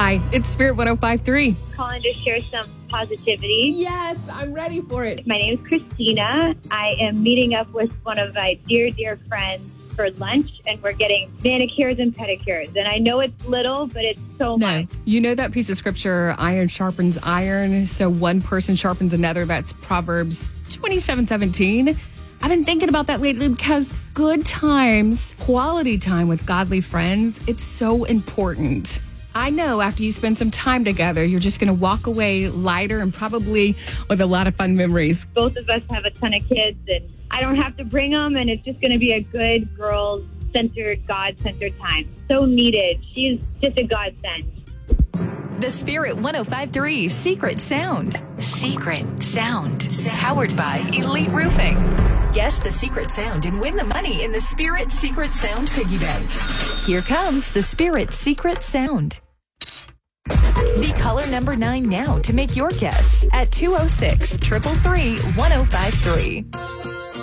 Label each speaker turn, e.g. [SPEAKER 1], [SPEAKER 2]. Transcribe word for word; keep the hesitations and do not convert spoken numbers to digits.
[SPEAKER 1] Hi, it's Spirit one oh five point three.
[SPEAKER 2] Calling to share some positivity.
[SPEAKER 1] Yes, I'm ready for it.
[SPEAKER 2] My name is Christina. I am meeting up with one of my dear, dear friends for lunch, and we're getting manicures and pedicures. And I know it's little, but it's so
[SPEAKER 1] No,
[SPEAKER 2] much.
[SPEAKER 1] you know that piece of scripture, iron sharpens iron, so one person sharpens another. That's Proverbs twenty-seven seventeen. I've been thinking about that lately because good times, quality time with godly friends, it's so important. I know after you spend some time together, you're just going to walk away lighter and probably with a lot of fun memories.
[SPEAKER 2] Both of us have a ton of kids, and I don't have to bring them, and it's just going to be a good girls-centered, God-centered time. So needed. She's just a godsend.
[SPEAKER 3] The Spirit one oh five point three Secret Sound. Secret Sound. Powered by Elite Roofing. Guess the secret sound and win the money in the Spirit Secret Sound Piggy Bank. Here comes the Spirit Secret Sound. Be caller number nine now to make your guess at two oh six, three three three, one oh five three.